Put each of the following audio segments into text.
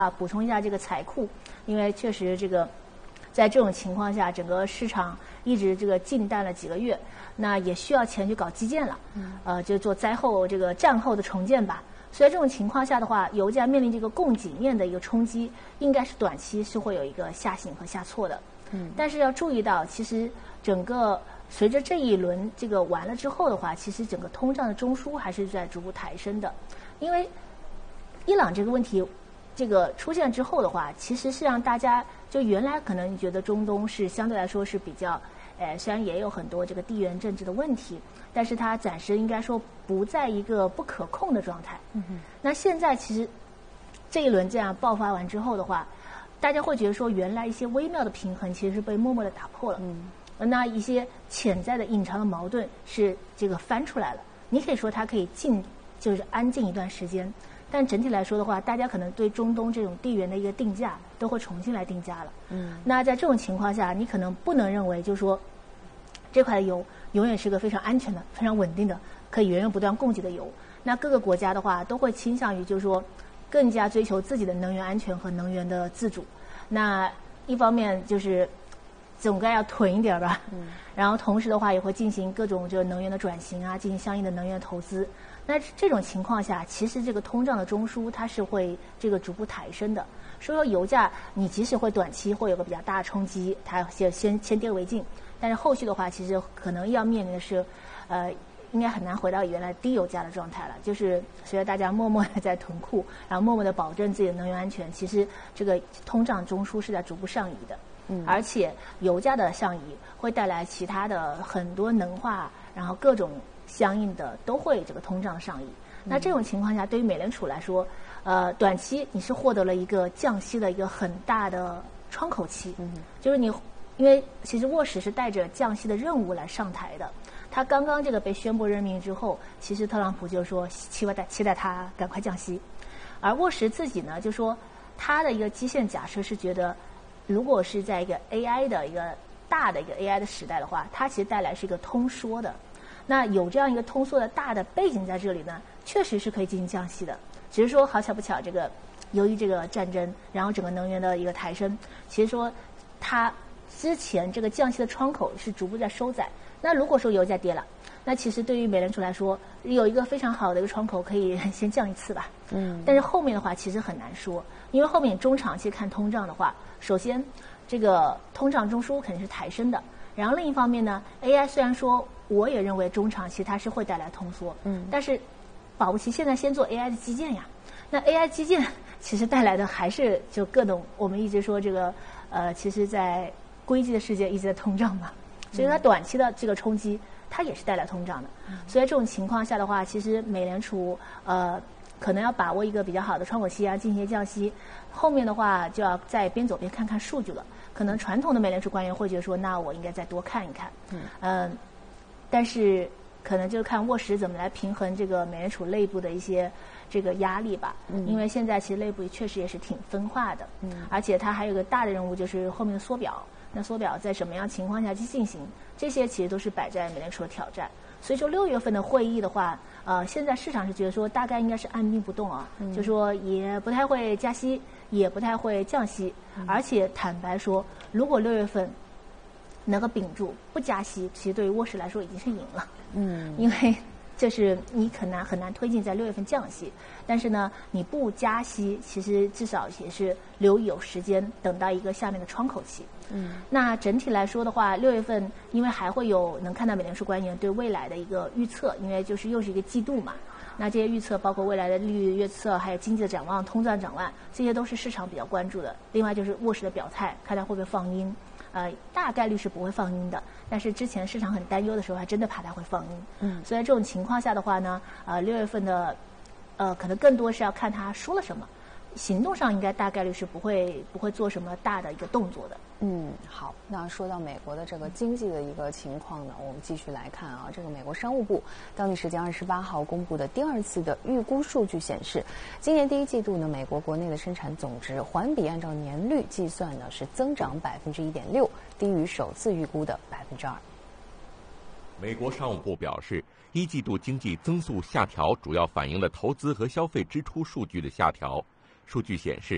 补充一下这个财库，因为确实这个在这种情况下，整个市场一直这个静淡了几个月，那也需要钱去搞基建了，就做战后的重建吧。所以这种情况下的话，油价面临这个供给面的一个冲击，应该是短期是会有一个下行和下挫的。但是要注意到，其实整个随着这一轮这个完了之后的话，其实整个通胀的中枢还是在逐步抬升的，因为伊朗这个问题这个出现之后的话，其实是让大家就原来可能觉得中东是相对来说是比较，虽然也有很多这个地缘政治的问题，但是它暂时应该说不在一个不可控的状态。那现在其实这一轮这样爆发完之后的话，大家会觉得说原来一些微妙的平衡其实是被默默的打破了。那一些潜在的隐藏的矛盾是这个翻出来了。你可以说它可以就是安静一段时间。但整体来说的话，大家可能对中东这种地缘的一个定价都会重新来定价了。那在这种情况下，你可能不能认为就是说这块油永远是个非常安全的、非常稳定的、可以源源不断供给的油。那各个国家的话都会倾向于就是说更加追求自己的能源安全和能源的自主。那一方面就是总该要囤一点吧，然后同时的话也会进行各种就是能源的转型啊，进行相应的能源投资。那这种情况下，其实这个通胀的中枢它是会这个逐步抬升的。所以说油价你即使会短期会有个比较大的冲击，它先跌为敬，但是后续的话，其实可能要面临的是，应该很难回到原来低油价的状态了。就是随着大家默默的在囤库，然后默默的保证自己的能源安全，其实这个通胀中枢是在逐步上移的。而且油价的上移会带来其他的很多能化，然后各种相应的都会这个通胀上移。那这种情况下，对于美联储来说，短期你是获得了一个降息的一个很大的窗口期。就是因为其实沃什是带着降息的任务来上台的，他刚刚这个被宣布任命之后，其实特朗普就说期待他赶快降息，而沃什自己呢就说他的一个基线假设是觉得，如果是在一个 AI 的一个大的一个 AI 的时代的话，它其实带来是一个通缩的。那有这样一个通缩的大的背景在这里呢，确实是可以进行降息的。只是说好巧不巧，这个由于这个战争，然后整个能源的一个抬升，其实说它之前这个降息的窗口是逐步在收窄。那如果说油价跌了，那其实对于美联储来说，有一个非常好的一个窗口可以先降一次吧。但是后面的话其实很难说，因为后面中长期看通胀的话，首先这个通胀中枢肯定是抬升的，然后另一方面呢 ，AI 虽然说我也认为中长期它是会带来通缩，但是保不齐现在先做 AI 的基建呀。那 AI 基建其实带来的还是就各种我们一直说这个其实在硅基的世界一直在通胀嘛，所以它短期的这个冲击它也是带来通胀的。所以这种情况下的话，其实美联储可能要把握一个比较好的窗口期啊，进行降息。后面的话就要再边走边看看数据了。可能传统的美联储官员会觉得说，那我应该再多看一看。但是可能就看沃什怎么来平衡这个美联储内部的一些这个压力吧。因为现在其实内部确实也是挺分化的。而且它还有个大的任务，就是后面的缩表。那缩表在什么样情况下去进行，这些其实都是摆在美联储的挑战。所以说6月份的会议的话，现在市场是觉得说大概应该是按兵不动啊，就说也不太会加息，也不太会降息。而且坦白说，如果6月份能够屏住不加息，其实对于沃什来说已经是赢了。因为就是你很难推进在6月份降息，但是呢，你不加息，其实至少也是留有时间等到一个下面的窗口期。那整体来说的话，6月份因为还会有能看到美联储官员对未来的一个预测，因为就是又是一个季度嘛。那这些预测包括未来的利率预测，还有经济的展望、通胀展望，这些都是市场比较关注的。另外就是沃什的表态，看他会不会放鹰。大概率是不会放鹰的，但是之前市场很担忧的时候，还真的怕它会放鹰。所以这种情况下的话呢，6月份的可能更多是要看他说了什么，行动上应该大概率是不会做什么大的一个动作的。 好，那说到美国的这个经济的一个情况呢，我们继续来看啊，这个美国商务部当地时间28号公布的第2次的预估数据显示，今年第1季度呢，美国国内的生产总值环比按照年率计算呢是增长1.6%，低于首次预估的2%。 美国商务部表示，1季度经济增速下调主要反映了投资和消费支出数据的下调。数据显示，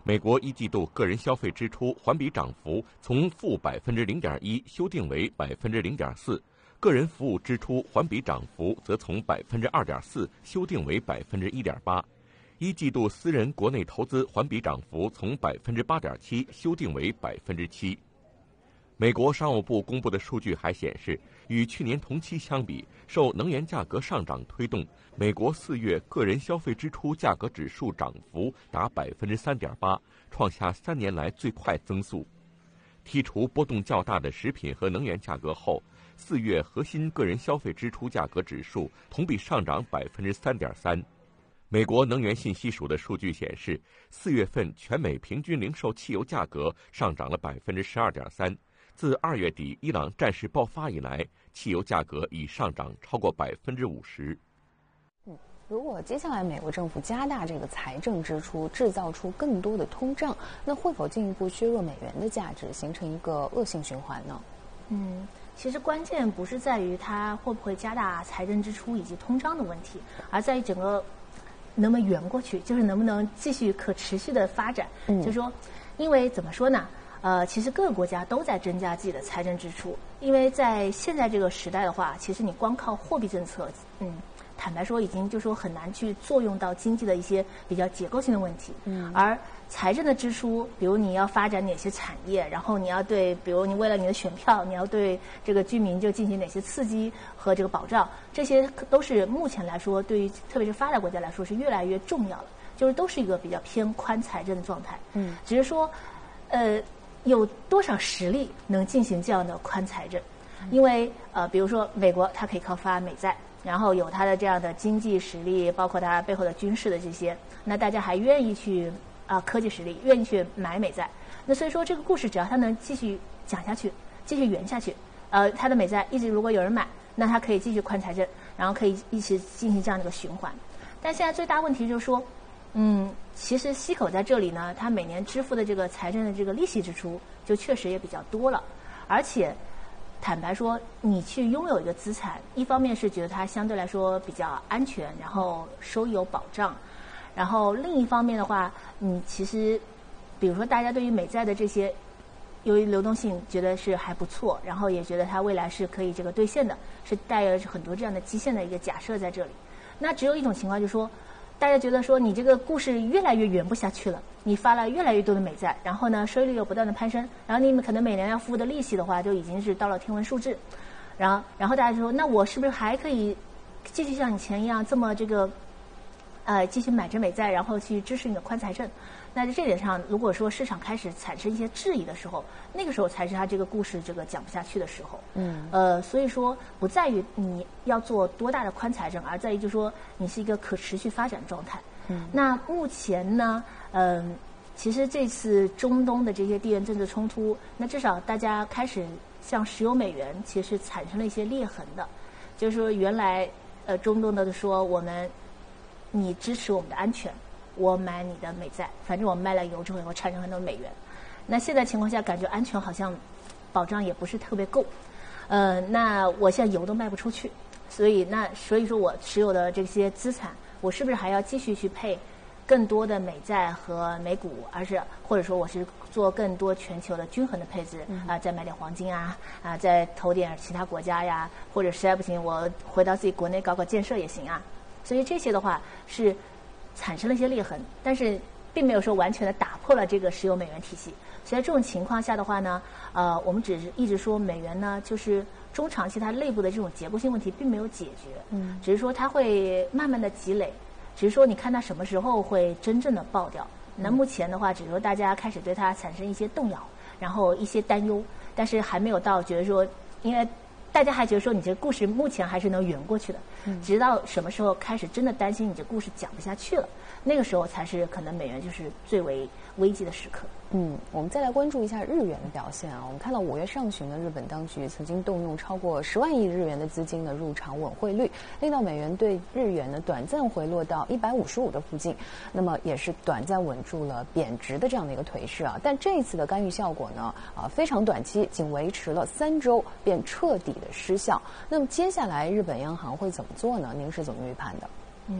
美国一季度个人消费支出环比涨幅从负0.1%修订为0.4%，个人服务支出环比涨幅则从2.4%修订为1.8%。一季度私人国内投资环比涨幅从8.7%修订为7%。美国商务部公布的数据还显示，与去年同期相比，受能源价格上涨推动，美国4月个人消费支出价格指数涨幅达3.8%，创下3年来最快增速。剔除波动较大的食品和能源价格后，4月核心个人消费支出价格指数同比上涨3.3%。美国能源信息署的数据显示，4月份全美平均零售汽油价格上涨了12.3%。自2月底伊朗战事爆发以来，汽油价格已上涨超过50%。 如果接下来美国政府加大这个财政支出，制造出更多的通胀，那会否进一步削弱美元的价值，形成一个恶性循环呢？ 其实关键不是在于它会不会加大财政支出以及通胀的问题，而在于整个能不能圆过去，就是能不能继续可持续的发展。就是说，因为怎么说呢？其实各个国家都在增加自己的财政支出，因为在现在这个时代的话，其实你光靠货币政策，坦白说已经就说很难去作用到经济的一些比较结构性的问题。而财政的支出，比如你要发展哪些产业，然后你要对，比如你为了你的选票，你要对这个居民就进行哪些刺激和这个保障，这些都是目前来说对于特别是发达国家来说是越来越重要了，就是都是一个比较偏宽财政的状态。只是说，有多少实力能进行这样的宽财政？因为比如说美国，它可以靠发美债，然后有它的这样的经济实力，包括它背后的军事的这些，那大家还愿意去科技实力，愿意去买美债。那所以说这个故事只要它能继续讲下去，继续圆下去，它的美债一直如果有人买，那它可以继续宽财政，然后可以一起进行这样的一个循环。但现在最大问题就是说，其实西口在这里呢，它每年支付的这个财政的这个利息支出就确实也比较多了，而且坦白说，你去拥有一个资产，一方面是觉得它相对来说比较安全，然后收益有保障，然后另一方面的话，你其实比如说大家对于美债的这些由于流动性觉得是还不错，然后也觉得它未来是可以这个兑现的，是带有很多这样的基线的一个假设在这里。那只有一种情况就是说，大家觉得说你这个故事越来越圆不下去了，你发了越来越多的美债，然后呢收益率又不断的攀升，然后你们可能每年要付的利息的话就已经是到了天文数字，然后大家就说，那我是不是还可以继续像以前一样这么这个继续买着美债，然后去支持你的宽财政？那在这点上，如果说市场开始产生一些质疑的时候，那个时候才是他这个故事这个讲不下去的时候。所以说不在于你要做多大的宽财政，而在于就是说你是一个可持续发展状态。那目前呢，其实这次中东的这些地缘政治冲突，那至少大家开始像石油美元其实产生了一些裂痕的，就是说原来中东的说你支持我们的安全，我买你的美债，反正我卖了油之后我产生很多美元。那现在情况下感觉安全好像保障也不是特别够，那我现在油都卖不出去，所以说我持有的这些资产，我是不是还要继续去配更多的美债和美股，或者说我是做更多全球的均衡的配置再买点黄金再投点其他国家呀，或者实在不行我回到自己国内搞建设也行啊。所以这些的话是产生了一些裂痕，但是并没有说完全的打破了这个石油美元体系。所以这种情况下的话呢，我们只是一直说美元呢，就是中长期它内部的这种结构性问题并没有解决，只是说它会慢慢的积累，只是说你看它什么时候会真正的爆掉。那目前的话，只是说大家开始对它产生一些动摇，然后一些担忧，但是还没有到觉得说，因为大家还觉得说你这个故事目前还是能圆过去的，直到什么时候开始真的担心你这故事讲不下去了，那个时候才是可能美元就是最为危机的时刻。 我们再来关注一下日元的表现啊。我们看到5月上旬的日本当局曾经动用超过10万亿日元的资金呢入场稳汇率，令到美元对日元呢短暂回落到155的附近，那么也是短暂稳住了贬值的这样的一个颓势啊。但这一次的干预效果呢非常短期，仅维持了3周便彻底的失效。那么接下来日本央行会怎么做呢？您是怎么预判的？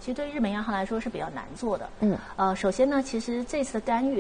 其实对日本央行来说是比较难做的。 嗯， 首先呢，其实这次的干预